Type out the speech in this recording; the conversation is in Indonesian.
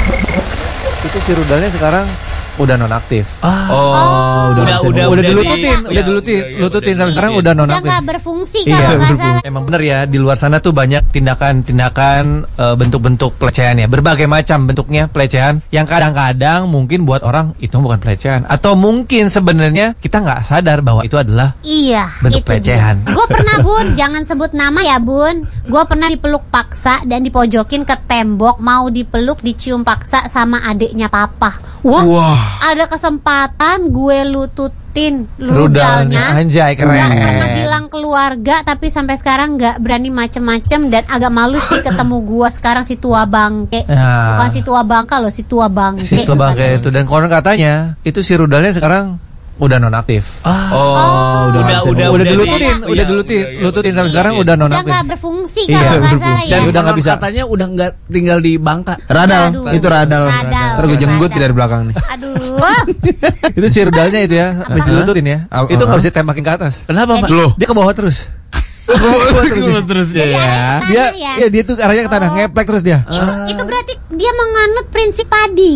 Itu si rudalnya sekarang udah nonaktif. Udah dilututin sampai sekarang udah Udah nonaktif. nggak berfungsi Iya, kalau nggak salah. emang bener ya, di luar sana tuh banyak tindakan-tindakan bentuk-bentuk pelecehan ya, berbagai macam bentuknya pelecehan yang kadang-kadang mungkin buat orang itu bukan pelecehan, atau mungkin sebenarnya kita nggak sadar bahwa itu adalah Iya, bentuk pelecehan. Gue pernah Bun, jangan sebut nama ya Bun. Gue pernah dipeluk paksa dan dipojokin ke tembok, mau dipeluk, dicium paksa sama adiknya papa. Wah. Ada kesempatan gue lututin rudalnya. Anjay, keren. Gak pernah bilang keluarga, tapi sampai sekarang gak berani macem-macem. Dan agak malu sih ketemu gue sekarang si tua bangke. Ya. Bukan si tua bangka loh, si tua bangke. Si tua bangke itu. Dan konon katanya itu si rudalnya sekarang udah nonaktif. Udah dilututin sampai sekarang udah Udah nonaktif. gak berfungsi Iya, kalau nggak berfungsi. salah ya. Dan udah nggak bisa. Katanya udah nggak tinggal di Bangka. Radal, Aduh. itu radal. Radal. Ntar gue jenggut dari belakang nih. Aduh. Itu si rudalnya itu ya, habis dilututin ya. Itu nggak bisa tembakin ke atas. Kenapa, Pak? Loh, Dia ke bawah terus. terus ya. Dia tuh arahnya ke tanah, ngeplek terus dia. Itu berarti dia menganut prinsip padi.